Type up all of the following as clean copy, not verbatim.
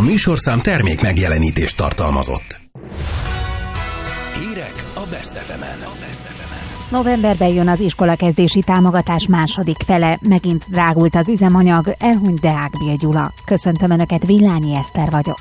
A műsorszám termék megjelenítést tartalmazott. Hírek a Best FM-en. Novemberben jön az iskolakezdési támogatás második fele. Megint drágult az üzemanyag, elhunyt Deák Bél Gyula. Köszöntöm Önöket, Villányi Eszter vagyok.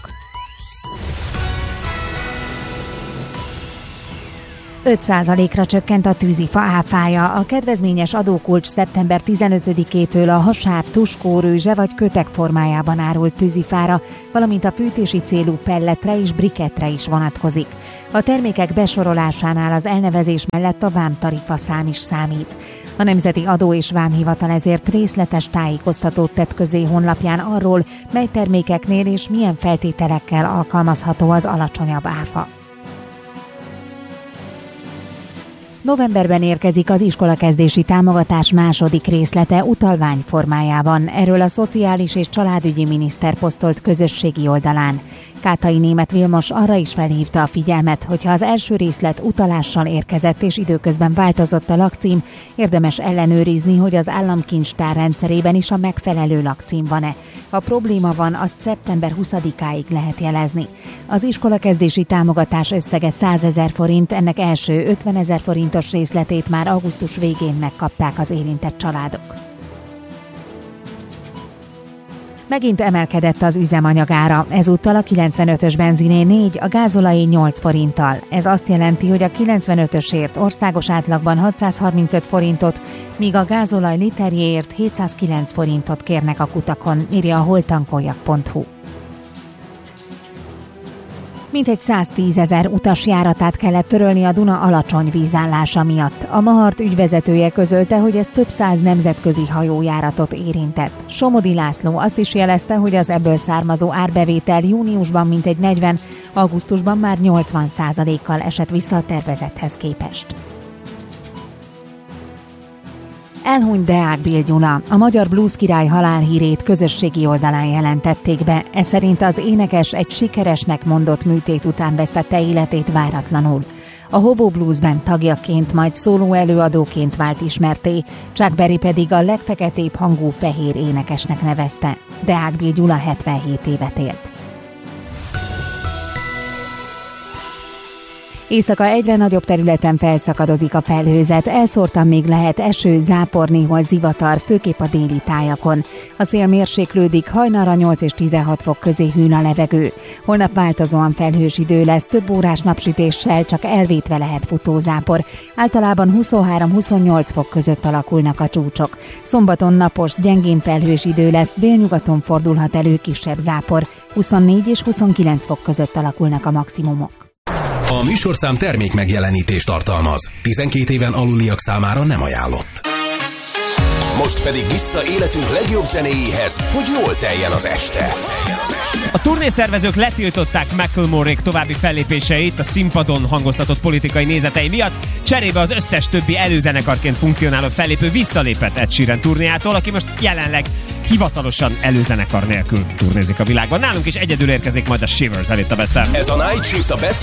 5%-ra csökkent a tűzifa áfája. A kedvezményes adókulcs szeptember 15-től a hasár, tuskó, rőzse vagy kötek formájában árult tűzifára, valamint a fűtési célú pelletre és brikettre is vonatkozik. A termékek besorolásánál az elnevezés mellett a vámtarifa szám is számít. A Nemzeti Adó és Vámhivatal ezért részletes tájékoztatót tett közzé honlapján arról, mely termékeknél és milyen feltételekkel alkalmazható az alacsonyabb áfa. Novemberben érkezik az iskolakezdési támogatás második részlete utalvány formájában. Erről a Szociális és Családügyi Miniszter posztolt közösségi oldalán. Kátai Németh Vilmos arra is felhívta a figyelmet, hogyha az első részlet utalással érkezett és időközben változott a lakcím, érdemes ellenőrizni, hogy az államkincstár rendszerében is a megfelelő lakcím van-e. Ha probléma van, azt szeptember 20-áig lehet jelezni. Az iskolakezdési támogatás összege 100 000 forint, ennek első 50 000 forintos részletét már augusztus végén megkapták az érintett családok. Megint emelkedett az üzemanyagára, ezúttal a 95-ös benziné 4, a gázolajé 8 forinttal. Ez azt jelenti, hogy a 95-ösért országos átlagban 635 forintot, míg a gázolaj literjéért 709 forintot kérnek a kutakon, írja a holtankoljak.hu. Mintegy 110 000 utas járatát kellett törölni a Duna alacsony vízállása miatt. A Mahart ügyvezetője közölte, hogy ez több száz nemzetközi hajójáratot érintett. Somodi László azt is jelezte, hogy az ebből származó árbevétel júniusban mintegy 40, augusztusban már 80%-kal esett vissza a tervezethez képest. Elhunyt Deák Bél Gyula. A magyar blues király halálhírét közösségi oldalán jelentették be. Ez szerint az énekes egy sikeresnek mondott műtét után vesztette életét váratlanul. A Hobo Blues Band tagjaként, majd szóló előadóként vált ismertté, Chuck Berry pedig a legfeketébb hangú fehér énekesnek nevezte. Deák Bél Gyula 77 évet élt. Éjszaka egyre nagyobb területen felszakadozik a felhőzet, elszórtan még lehet eső, zápor, néhol zivatar, főképp a déli tájakon. A szél mérséklődik, hajnalra 8 és 16 fok közé hűl a levegő. Holnap változóan felhős idő lesz, több órás napsütéssel, csak elvétve lehet futózápor. Általában 23-28 fok között alakulnak a csúcsok. Szombaton napos, gyengén felhős idő lesz, délnyugaton fordulhat elő kisebb zápor. 24 és 29 fok között alakulnak a maximumok. A műsorszám termék megjelenítést tartalmaz. 12 éven aluliak számára nem ajánlott. Most pedig vissza életünk legjobb zenéjéhez, hogy jól teljen az este. A turnészervezők letiltották Macklemore-ék további fellépéseit a színpadon hangoztatott politikai nézetei miatt. Cserébe az összes többi előzenekarként funkcionáló fellépő visszalépett Ed Sheeran turnéjától, aki most jelenleg hivatalosan előzenekar nélkül turnézik a világban. Nálunk is egyedül érkezik majd a Shivers előtt a Best. Ez a Night Shift a Best